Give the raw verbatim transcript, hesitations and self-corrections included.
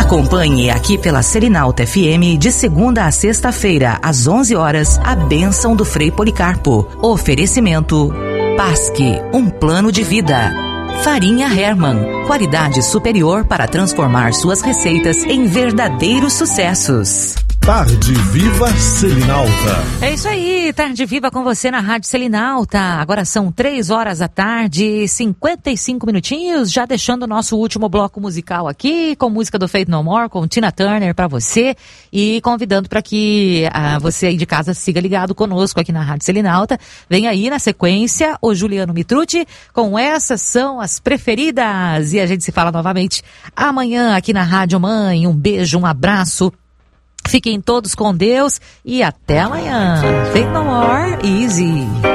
Acompanhe aqui pela Selinalta F M de segunda a sexta-feira, às onze horas, a bênção do Frei Policarpo. Oferecimento Pasque, um plano de vida. Farinha Hermann, qualidade superior para transformar suas receitas em verdadeiros sucessos. Tarde Viva Selinalta. É isso aí, Tarde Viva com você na Rádio Selinalta. Agora são três horas da tarde, cinquenta e cinco minutinhos, já deixando o nosso último bloco musical aqui, com música do Faith No More, com Tina Turner para você, e convidando para que ah, você aí de casa siga ligado conosco aqui na Rádio Selinalta. Vem aí na sequência o Juliano Mitrucci, com Essas São as Preferidas, e a gente se fala novamente amanhã aqui na Rádio Mãe. Um beijo, um abraço. Fiquem todos com Deus e até amanhã. Faith No More, easy.